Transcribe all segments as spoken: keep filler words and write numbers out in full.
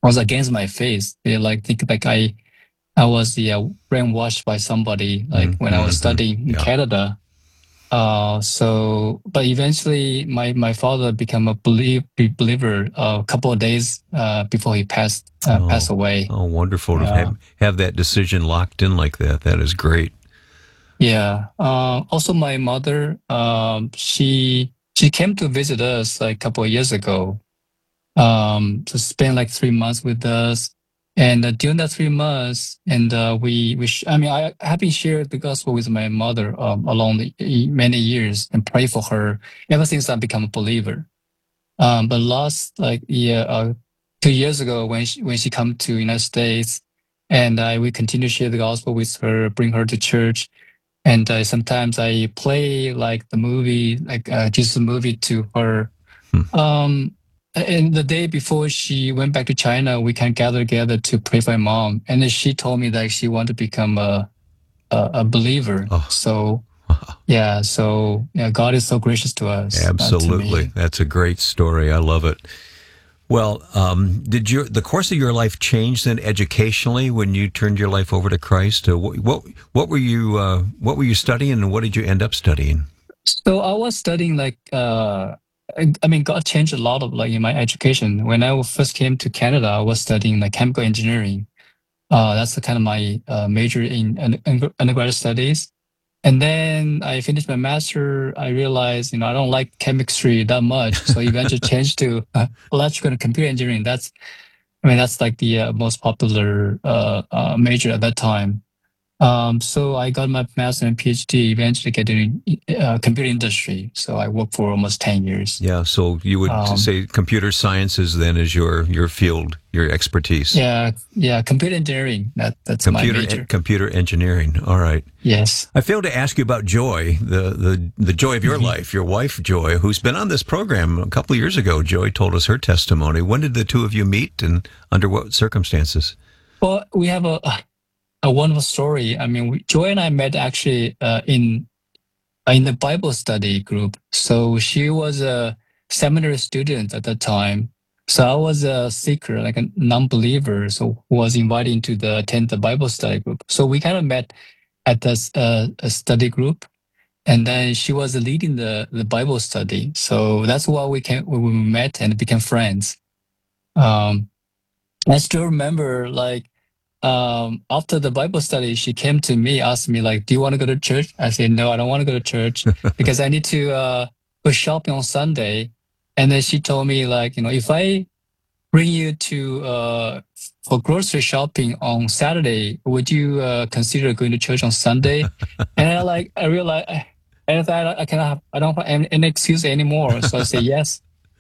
was against my faith. They like think like I I was yeah, brainwashed by somebody like when I was Mm-hmm. studying in Yeah. Canada. Uh, so but eventually my my father became a believe, believer a couple of days uh, before he passed uh, passed Oh, away. oh, wonderful to Yeah. have, have that decision locked in like that. That is great. Yeah. Uh, also, my mother, um, she she came to visit us like a couple of years ago. Um, to spend like three months with us, and uh, during that three months, and uh, we we sh I mean, I have been shared the gospel with my mother um, along the, e- many years and pray for her ever since I become a believer. Um, but last like yeah, uh, two years ago when she when she come to United States, and I we continue to share the gospel with her, bring her to church. And uh, sometimes I play like the movie, like uh, Jesus movie to her. Hmm. Um, and the day before she went back to China, we can gather together to pray for my mom. And then she told me that she wanted to become a a, a believer. Oh, So yeah, so yeah, God is so gracious to us, uh, to absolutely. me. That's a great story. I love it. Well, um, did your the course of your life change then educationally when you turned your life over to Christ? Uh, what, what what were you uh, what were you studying, and what did you end up studying? So I was studying like uh, I, I mean, God changed a lot of like in my education. When I first came to Canada, I was studying like chemical engineering. Uh, that's the kind of my uh, major in un- un- undergraduate studies. And then I finished my master. I realized, you know, I don't like chemistry that much. So eventually changed to uh, electrical and computer engineering. That's, I mean, that's like the uh, most popular uh, uh, major at that time. Um, so I got my master and PhD, eventually getting in uh, computer industry. So I worked for almost ten years. Yeah, so you would Um, say computer sciences then is your your field, your expertise. yeah, yeah, computer engineering. That that's my Computer en- major. computer engineering. All right. Yes. I failed to ask you about Joy, the the the joy of your life, your wife Joy, who's been on this program a couple of years ago. Joy told us her testimony. When did the two of you meet, and under what circumstances? Well, we have a a wonderful story. I mean, we, Joy and I met actually uh, in uh, in the Bible study group. So she was a seminary student at the time. So I was a seeker, like a non-believer, so who was invited into the attend the Bible study group. So we kind of met at this uh, a study group, and then she was leading the the Bible study. So that's why we can we met and became friends. Um, I still remember like um after the Bible study, she came to me, asked me like, do you want to go to church? I said, no, I don't want to go to church because I need to uh go shopping on Sunday. And then she told me like, you know, if I bring you to uh for grocery shopping on Saturday, would you uh consider going to church on Sunday? And I like I realized I, I thought I cannot have, I don't have any, any excuse anymore. So I say yes.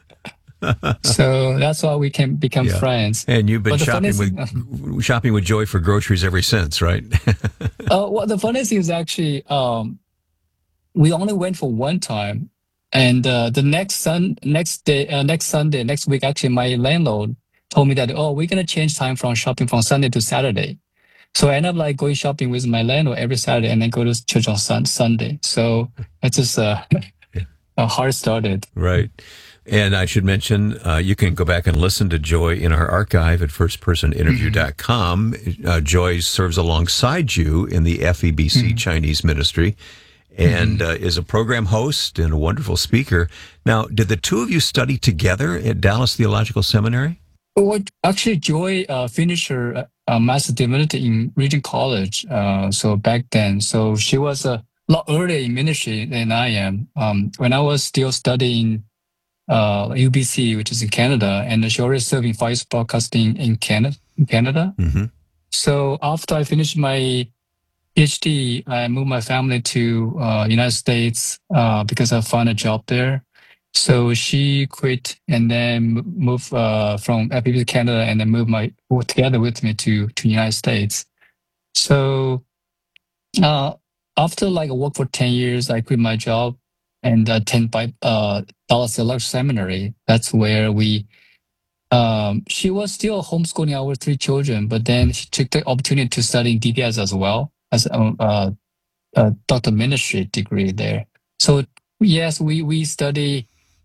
So that's why we can become Yeah, friends. and you've been But the funny shopping thing, with shopping with Joy for groceries ever since, right? uh, well, the funny thing is actually, um, we only went for one time, and uh, the next sun, next day, uh, next Sunday, next week, actually, my landlord told me that, oh, we're gonna change time from shopping from Sunday to Saturday. So I end up like going shopping with my landlord every Saturday, and then go to church on sun Sunday. So it's just uh, a hard started. Right. And I should mention, uh, you can go back and listen to Joy in our archive at first person interview dot com. Uh, Joy serves alongside you in the F E B C Mhm. Chinese Ministry and Mhm. uh, is a program host and a wonderful speaker. Now, did the two of you study together at Dallas Theological Seminary? Well, actually, Joy uh, finished her uh, uh, Master Divinity in Regent College. Uh, so back then, so she was a lot earlier in ministry than I am. Um, when I was still studying uh, U B C, which is in Canada, and she already served in Vice Broadcasting in Canada. In Canada. Mm-hmm. So after I finished my PhD, I moved my family to uh, United States uh, because I found a job there. So she quit and then m- moved uh, from F P B to Canada and then moved my together with me to to United States. So uh, after like I worked for ten years, I quit my job and attend by uh, Dallas Theological Seminary. That's where we. Um, she was still homeschooling our three children, but then she took the opportunity to study in D B S as well as a, uh, a doctor ministry degree there. So yes, we we study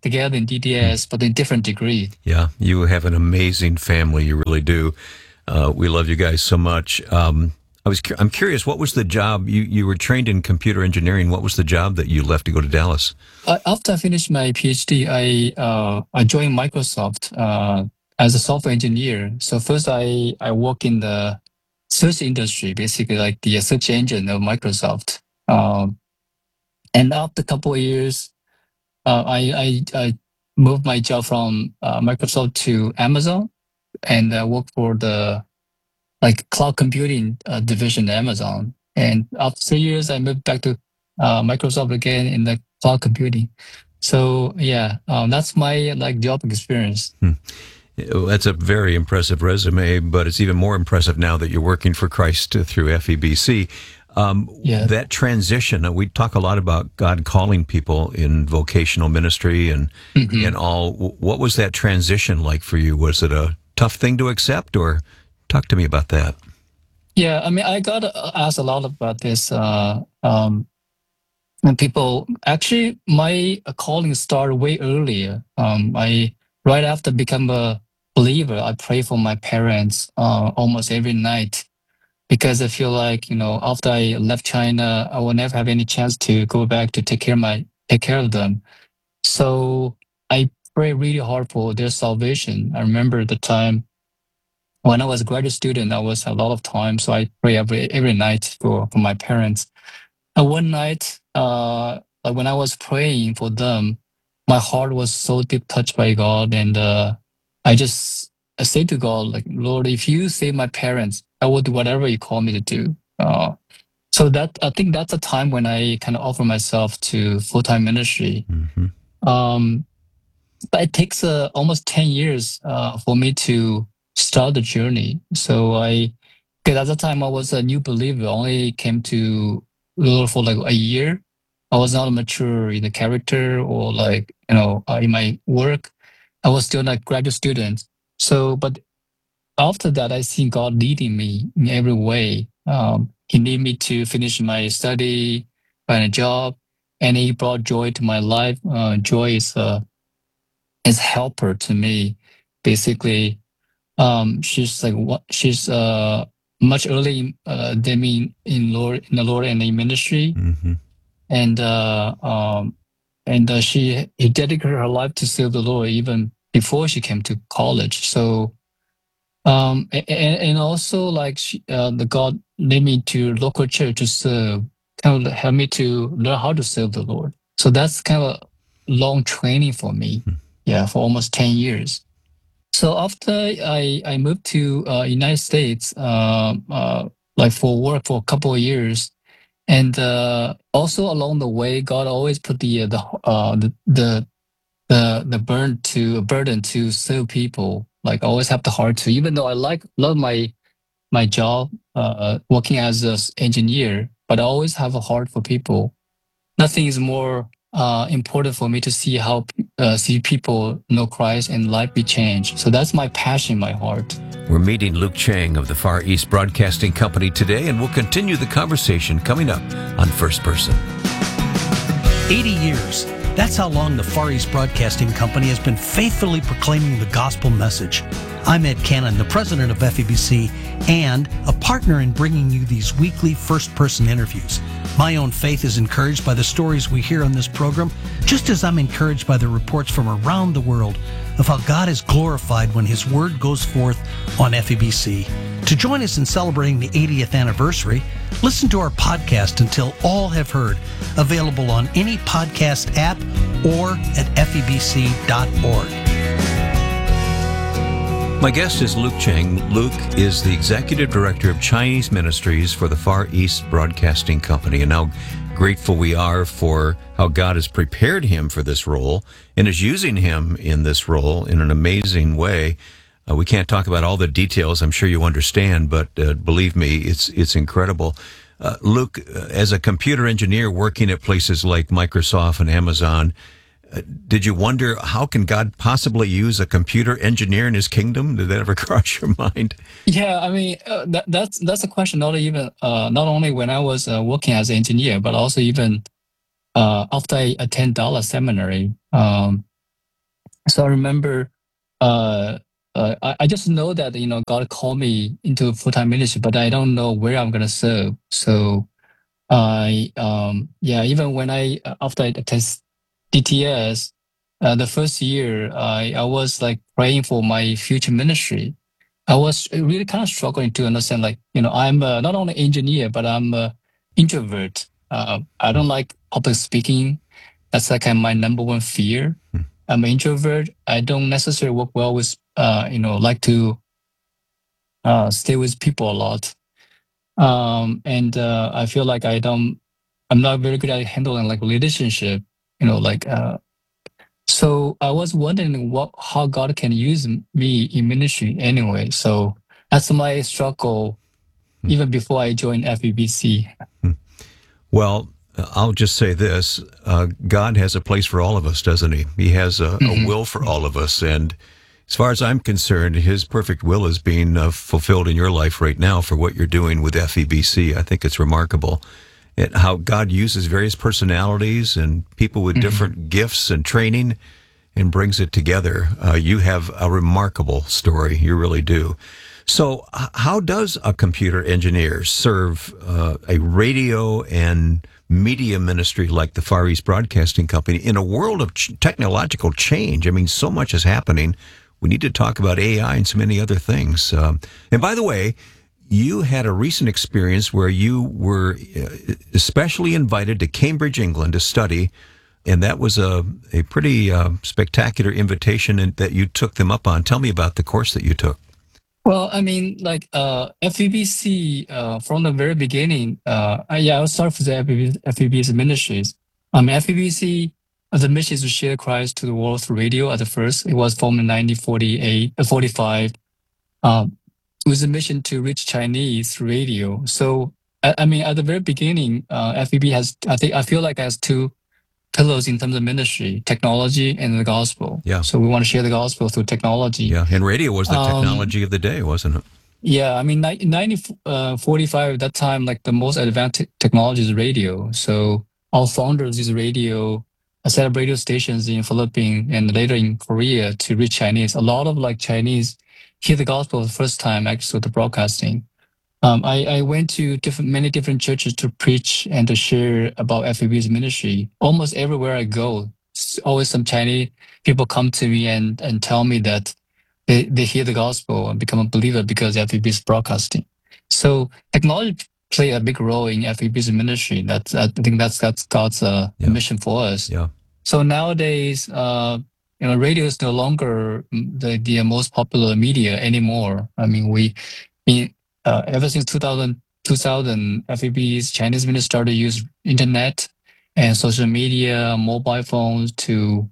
together in D D S, but in different degree. Yeah, you have an amazing family. You really do. Uh, we love you guys so much. Um, I was, cu- I'm curious, what was the job? You, you were trained in computer engineering. What was the job that you left to go to Dallas? Uh, after I finished my PhD, I uh, I joined Microsoft uh, as a software engineer. So first, I I work in the search industry, basically like the search engine of Microsoft. Um, and after a couple of years, uh, I, I I moved my job from uh, Microsoft to Amazon, and I work for the like cloud computing uh, division at Amazon. And after three years, I moved back to uh, Microsoft again in the cloud computing. So yeah, um, that's my like job experience. Hmm. That's a very impressive resume, but it's even more impressive now that you're working for Christ through F E B C. Um, Yeah. That transition, uh, we talk a lot about God calling people in vocational ministry and Mhm. and all. What was that transition like for you? Was it a tough thing to accept, or talk to me about that? Yeah, I mean, I got uh, asked a lot about this. Uh, um, when people actually, my uh, calling started way earlier. Um, I right after become a believer, I pray for my parents uh, almost every night because I feel like you know after I left China, I will never have any chance to go back to take care of my take care of them. So I pray really hard for their salvation. I remember the time when I was a graduate student, I was a lot of time, so I pray every every night for for my parents. And one night, uh, like when I was praying for them, my heart was so deep touched by God, and uh, I just I say to God, like, Lord, if you save my parents, I will do whatever you call me to do. Uh, so that I think that's a time when I kind of offer myself to full time ministry. Mm-hmm. Um, but it takes uh, almost ten years uh, for me to start the journey. So I, because at the time I was a new believer, only came to Lord for like a year. I was not mature in the character or like, you know, uh, in my work. I was still like graduate student. So, but after that, I see God leading me in every way. Um, he need me to finish my study, find a job, and he brought joy to my life. Uh, joy is uh, is helper to me. Basically, um, she's like what she's uh much early uh, than me in Lord in the Lord and in ministry, Mm-hmm. and uh, um, and uh, she he dedicated her life to serve the Lord even before she came to college. So um, and, and also like she, uh, the God led me to local church to serve, kind of help me to learn how to serve the Lord. So that's kind of a long training for me. Yeah, for almost ten years. So after I, I moved to uh, United States, uh, uh, like for work for a couple of years, and uh, also along the way, God always put the uh, the uh, the the the the burden to burden to serve people. Like I always have the heart to, even though I like love my my job, uh, working as an engineer, but I always have a heart for people. Nothing is more uh, important for me to see how uh, see people know Christ and life be changed. So that's my passion, my heart. We're meeting Luke Chang of the Far East Broadcasting Company today, and we'll continue the conversation coming up on First Person. eighty years. That's how long the Far East Broadcasting Company has been faithfully proclaiming the gospel message. I'm Ed Cannon, the president of F E B C and a partner in bringing you these weekly first-person interviews. My own faith is encouraged by the stories we hear on this program, just as I'm encouraged by the reports from around the world of how God is glorified when His Word goes forth on F E B C. To join us in celebrating the eightieth anniversary, listen to our podcast Until All Have Heard, available on any podcast app or at F E B C dot org. My guest is Luke Chang. Luke is the Executive Director of Chinese Ministries for the Far East Broadcasting Company, and how grateful we are for how God has prepared him for this role and is using him in this role in an amazing way. Uh, we can't talk about all the details. I'm sure you understand, but uh, believe me, it's it's incredible. Uh, Luke, uh, as a computer engineer working at places like Microsoft and Amazon, uh, did you wonder how can God possibly use a computer engineer in His kingdom? Did that ever cross your mind? Yeah, I mean uh, that, that's that's a question. Not even uh, not only when I was uh, working as an engineer, but also even uh, after I attend Dallas Seminary. Um, So I remember, uh, uh, I, I just know that, you know, God called me into full-time ministry, but I don't know where I'm going to serve. So I, um, yeah, even when I, after I test D T S, uh, the first year, I, I was like praying for my future ministry. I was really kind of struggling to understand, like, you know, I'm uh, not only engineer, but I'm a introvert. Uh, I don't like public speaking. That's like uh, my number one fear. Hmm. I'm an introvert. I don't necessarily work well with, uh, you know, like to uh, stay with people a lot. Um, and uh, I feel like I don't, I'm not very good at handling like relationship, you know, like, uh, so I was wondering what, how God can use me in ministry anyway. So that's my struggle Hmm. even before I joined F E B C. Hmm. Well, uh, I'll just say this. Uh, God has a place for all of us, doesn't he? He has a, Mhm. a will for all of us. And as far as I'm concerned, his perfect will is being uh, fulfilled in your life right now for what you're doing with F E B C. I think it's remarkable it, how God uses various personalities and people with Mhm. different gifts and training and brings it together. Uh, you have a remarkable story. You really do. So, h- how does a computer engineer serve uh, a radio and media ministry like the Far East Broadcasting Company in a world of ch- technological change? I mean, so much is happening. We need to talk about A I and so many other things. Um, and by the way, you had a recent experience where you were uh, especially invited to Cambridge, England to study, and that was a, a pretty uh, spectacular invitation and, that you took them up on. Tell me about the course that you took. Well, I mean, like uh, F E B C uh, from the very beginning. Uh, I, yeah, I'll start with the F E B C ministries. Um, F E B C, uh, the mission is to share Christ to the world through radio. At the first, it was formed in nineteen forty-eight, uh, forty-five. Um, with a mission to reach Chinese through radio. So, I, I mean, at the very beginning, uh, F E B has, I think, I feel like has two pillars in terms of ministry: technology and the gospel. Yeah. So we want to share the gospel through technology. Yeah, and radio was the Um, technology of the day, wasn't it? Yeah, I mean, ni- nineteen forty-five, at that time, like the most advanced te- technology is radio. So our founders use radio, a set of radio stations in Philippines and later in Korea to reach Chinese. A lot of like Chinese hear the gospel the first time actually with the broadcasting. Um, I, I went to different many different churches to preach and to share about F E B's ministry. Almost everywhere I go, s- always some Chinese people come to me and, and tell me that they, they hear the gospel and become a believer because F E B is broadcasting. So technology play a big role in F E B's ministry. That's I think that's that's God's uh, Yeah. mission for us. Yeah. So nowadays, uh, you know, radio is no longer the the most popular media anymore. I mean, we, in, uh, ever since two thousand, two thousand, F E B's Chinese ministry started to use internet and social media, mobile phones to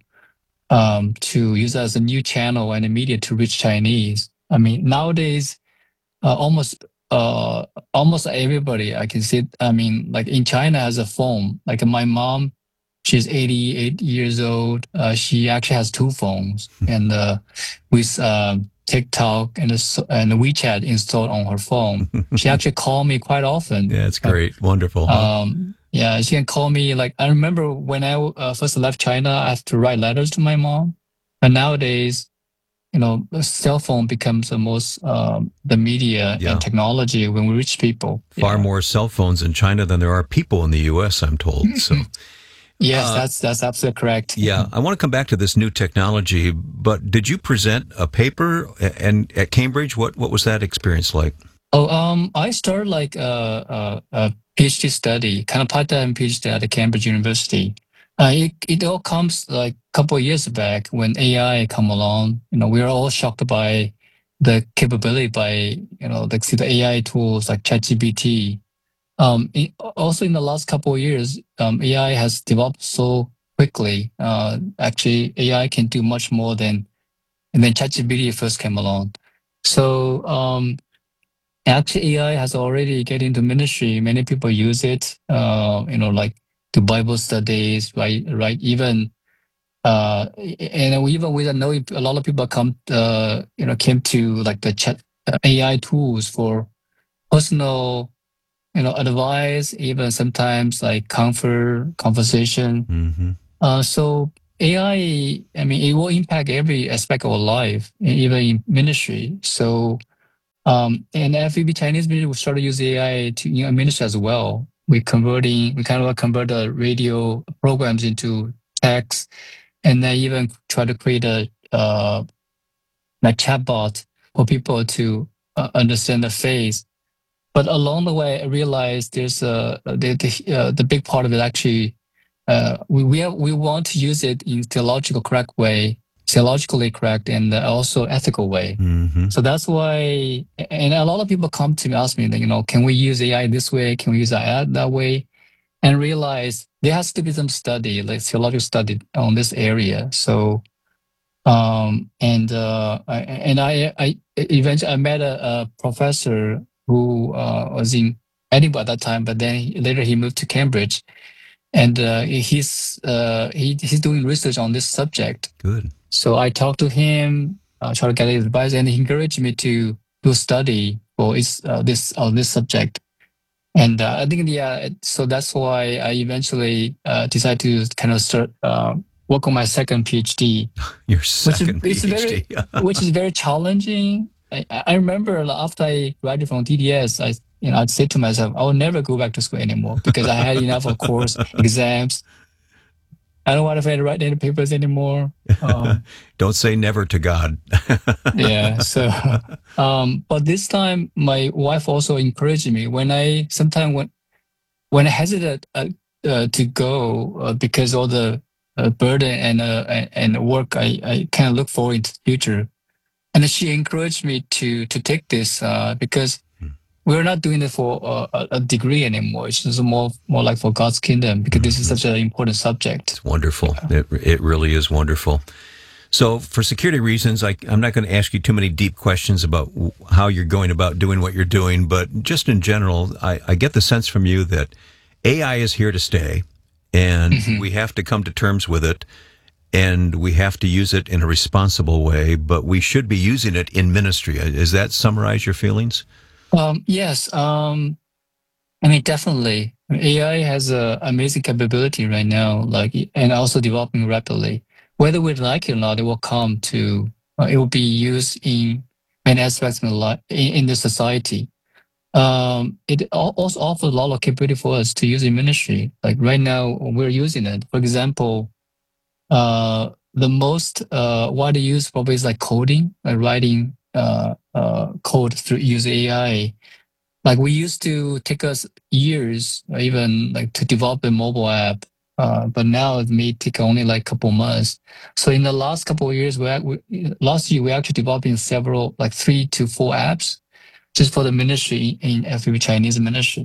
um, to use as a new channel and a media to reach Chinese. I mean, nowadays, uh, almost uh, almost everybody I can see. I mean, like in China has a phone. Like my mom, she's eighty-eight years old. Uh, she actually has two phones, and uh, with um, TikTok and the, and WeChat installed on her phone. She actually call me quite often. Yeah, it's great. Wonderful. Huh? Um, yeah, she can call me. Like I remember when I uh, first left China, I had to write letters to my mom. But nowadays, you know, the cell phone becomes the most um, the media Yeah. and technology when we reach people. Far Yeah. more cell phones in China than there are people in the U S, I'm told. So, Yes, Uh, that's that's absolutely correct. yeah, I want to come back to this new technology, but did you present a paper a- and at Cambridge? What what was that experience like? Oh, um, I started like a, a, a PhD study, kind of part-time PhD at the Cambridge University. Uh, it it all comes like a couple of years back when A I come along. You know, we were all shocked by the capability by you know like see the A I tools like ChatGPT. Um, it, also in the last couple of years, um, A I has developed so quickly. Uh, actually, A I can do much more than and then ChatGPT first came along. So um, actually, A I has already get into ministry. Many people use it. Uh, you know, like to Bible studies, right? Right. Even uh, and even we don't know if a lot of people come, uh, you know, came to like the chat uh, A I tools for personal, you know, advice, even sometimes like comfort, conversation. Mm-hmm. Uh, so A I, I mean, it will impact every aspect of our life, even in ministry. So, um, in F E B Chinese ministry, we started using A I to you know, ministry as well. We converting, we kind of convert the radio programs into text, and then even try to create a uh, like chatbot for people to uh, understand the faith. But along the way, I realized there's a the the, uh, the big part of it actually. Uh, we we, have, we want to use it in theological correct way, theologically correct, and also ethical way. Mm-hmm. So that's why, and a lot of people come to me, ask me, you know, can we use A I this way? Can we use A I that way? And realize there has to be some study, like theological study on this area. So, um, and uh, I, and I, I eventually I met a, a professor who uh, was in Edinburgh at that time, but then he, later he moved to Cambridge. And uh, he's uh, he, he's doing research on this subject. Good. So I talked to him, uh, try to get his advice, and he encouraged me to do study for his, uh, this on this subject. And uh, I think yeah, so that's why I eventually uh, decided to kind of start uh, work on my second PhD. Your second which is, PhD, very, which is very challenging. I, I remember after I graduated from T D S, I you know I'd say to myself, I will never go back to school anymore because I had enough of course exams. I don't want to write any papers anymore. Um, don't say never to God. yeah. So, um, but this time my wife also encouraged me when I sometimes when when I hesitate uh, uh, to go uh, because all the uh, burden and uh, and work I I kind of look forward into the future. And she encouraged me to to take this uh, because hmm. we're not doing it for uh, a degree anymore. It's just more more like for God's kingdom because mm-hmm. this is such an important subject. It's wonderful. Yeah. It it really is wonderful. So for security reasons, I, I'm not going to ask you too many deep questions about how you're going about doing what you're doing, but just in general, I, I get the sense from you that A I is here to stay, and mm-hmm. we have to come to terms with it. And we have to use it in a responsible way, but we should be using it in ministry. Does that summarize your feelings? Um, yes. Um, I mean, definitely. A I has an amazing capability right now, like, and also developing rapidly. Whether we like it or not, it will come to, uh, it will be used in many aspects in the, life, in, in the society. Um, it also offers a lot of capability for us to use in ministry. Like right now, we're using it. For example, Uh, the most uh, widely used probably is like coding, like writing uh, uh, code through use A I. Like we used to take us years, or even like to develop a mobile app, uh, but now it may take only like a couple months. So in the last couple of years, we, we last year we actually developing several, like three to four apps, just for the ministry in F E B Chinese ministry.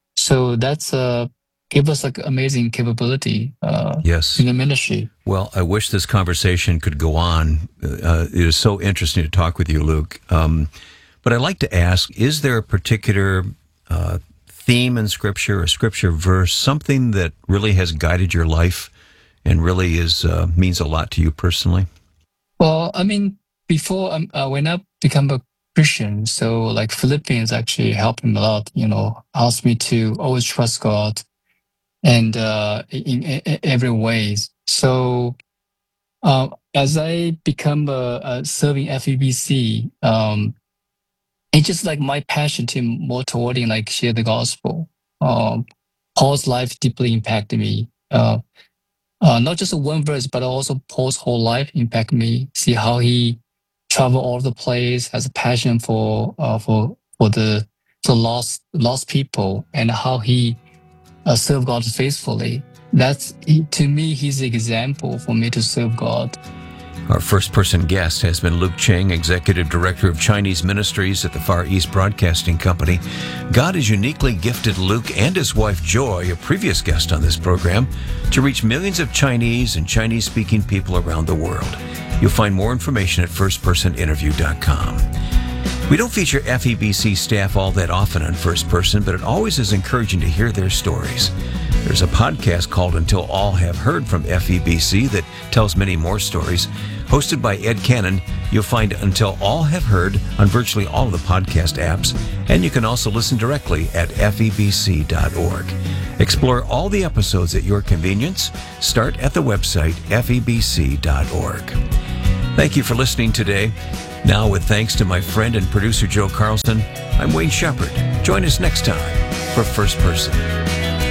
So that's a uh, give us like amazing capability uh, yes. in the ministry. Well, I wish this conversation could go on. Uh, it is so interesting to talk with you, Luke. Um, but I'd like to ask, is there a particular uh, theme in Scripture, a Scripture verse, something that really has guided your life and really is uh, means a lot to you personally? Well, I mean, before um, uh, when I become a Christian, so like Philippians actually helped me a lot, you know, asked me to always trust God and uh, in, in every ways. So uh, as I become a, a serving F E B C, um, it's just like my passion to more toward like share the gospel. Um, Paul's life deeply impacted me. Uh, uh, not just one verse, but also Paul's whole life impacted me. See how he traveled all over the place, has a passion for uh, for for the the lost lost people, and how he Uh, serve God faithfully. That's, to me, he's the example for me to serve God. Our first person guest has been Luke Cheng, Executive Director of Chinese Ministries at the Far East Broadcasting Company. God has uniquely gifted Luke and his wife Joy, a previous guest on this program, to reach millions of Chinese and Chinese-speaking people around the world. You'll find more information at first person interview dot com. We don't feature F E B C staff all that often on First Person, but it always is encouraging to hear their stories. There's a podcast called Until All Have Heard from F E B C that tells many more stories. Hosted by Ed Cannon, you'll find Until All Have Heard on virtually all of the podcast apps, and you can also listen directly at F E B C dot org. Explore all the episodes at your convenience. Start at the website f e b c dot org. Thank you for listening today. Now, with thanks to my friend and producer Joe Carlson, I'm Wayne Shepherd. Join us next time for First Person.